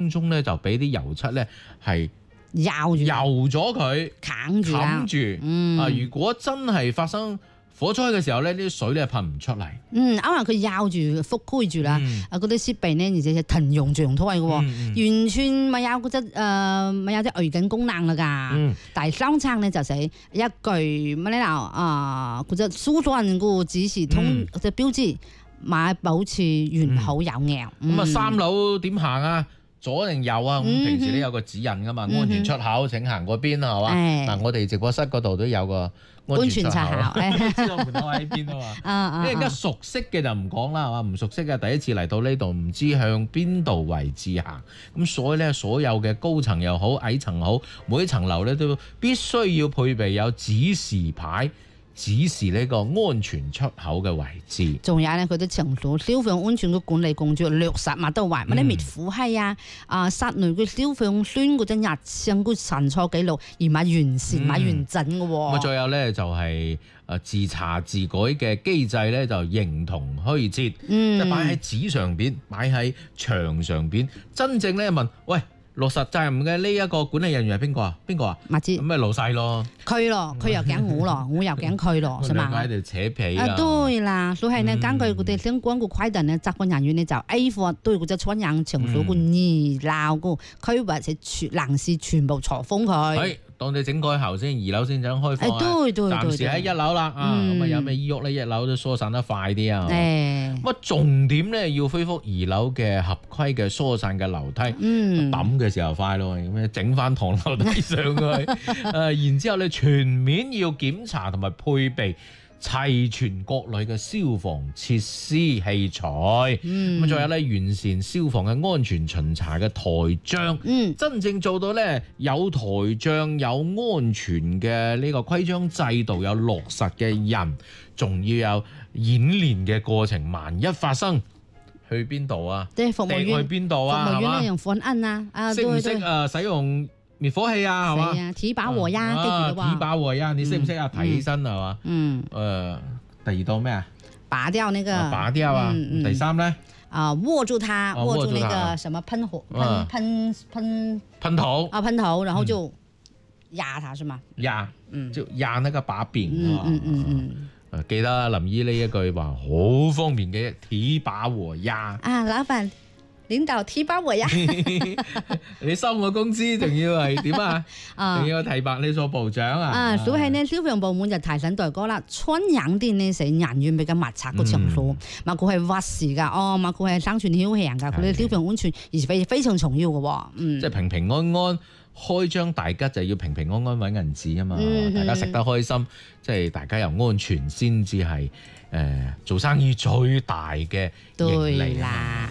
中咧就俾啲油漆咧係咬住油咗佢， 啃住啦。 冚住。如果真係發生火災嘅時候咧，呢啲水咧噴唔出嚟。 啱啱佢咬住覆蓋住啦，嗰啲設備呢，而且係騰用狀態嘅喎，完全咪有嗰隻咪有啲預警功能啦㗎。第三層呢，就係一句乜咧嗰隻疏斷個指示通隻標誌，買保持完好有壓。 咁3樓點行啊？左定右啊？咁平時都有個指引噶嘛，安全出口請行嗰邊係嘛？嗱，我哋直播室嗰度都有個安全出口，知道門口喺邊啊嘛。因為而家熟悉嘅就唔講啦，係嘛？唔熟悉嘅第一次嚟到呢度，唔知向邊度位置行，咁所以咧，所有嘅高層又好，矮層好，每一層樓咧都必須要配備有指示牌，指示呢個安全出口嘅位置。 仲有咧，佢啲場所消防安全嘅管理工作落實乜都話，乜啲滅火器室內嘅消防栓嗰隻日常嘅巡錯記錄而買完善、買完整嘅喎。 咁再有咧就係自查自改嘅機制咧，就形同虛設，即係擺喺紙上邊，擺喺牆上邊，真正咧問喂。落實責任嘅呢一個管理人員係邊個啊？邊個啊？ 咪知咁咪老細咯， 佢咯，佢又驚我咯，我又驚佢咯，係嘛？ 兩個喺度扯皮啊！ 對啦，所以呢，根據佢哋相關嘅規定呢，執管人員呢就 A 貨對嗰隻出入場所個二樓個區域人士全部查封佢。 當你整改後先，2樓先整開放。 對， 暫時喺1樓啦。咁有咩醫喐呢？1樓都疏散得快啲啊。乜重點咧要恢復2樓嘅合規嘅疏散嘅樓梯。抌嘅時候快咯，咁樣整翻堂樓梯上去。然之後咧全面要檢查同埋配備齊全各類嘅消防設施器材，咁仲有咧完善消防嘅安全巡查嘅台章，真正做到咧有台章、有安全嘅呢個規章制度、有落實嘅人，仲要有演練嘅過程。萬一發生，去邊度啊？ 即係服務員去邊度啊？ 服務員用款摁啊， 識唔識使用滅火器啊？係嘛？ 提把火呀，記住啦喎！ 提把火呀，你識唔識啊？提起身係嘛？第二道咩啊？ 拔掉那個。 拔掉啊！第3咧？ 握住它，握住那個什麼噴頭。 噴頭，然後就壓它，是嗎？ 壓，就壓那個把柄。記得林姨呢一句話好方便嘅，提把火呀。 老闆。領導提拔我呀！ 你收我工資，仲要係點啊？仲要提拔你做部長啊？ 所以呢，消防部門就提醒大家啦，春陽啲呢成人員比較密集嘅場所，嘛佢係屈時㗎，嘛佢係生存僥倖㗎，佢哋消防安全而非常重要嘅喎。 即係平平安安開張大吉就要平平安安揾銀紙啊嘛！大家食得開心，即係大家又安全先至係做生意最大嘅盈利啦。